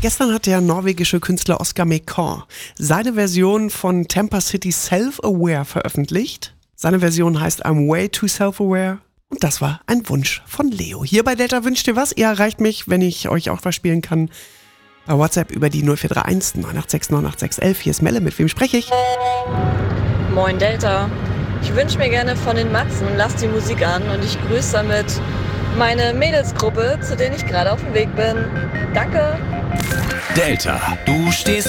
Gestern hat der norwegische Künstler Oscar Mekon seine Version von Tampa City Self-Aware veröffentlicht. Seine Version heißt I'm Way Too Self-Aware. Und das war ein Wunsch von Leo. Hier bei Delta wünscht ihr was? Ihr erreicht mich, wenn ich euch auch was spielen kann, bei WhatsApp über die 0431 986 98611. Hier ist Melle, mit wem spreche ich? Moin Delta. Ich wünsche mir gerne von den Matzen Lass die Musik an und ich grüße damit meine Mädelsgruppe, zu denen ich gerade auf dem Weg bin. Danke. Delta, du stehst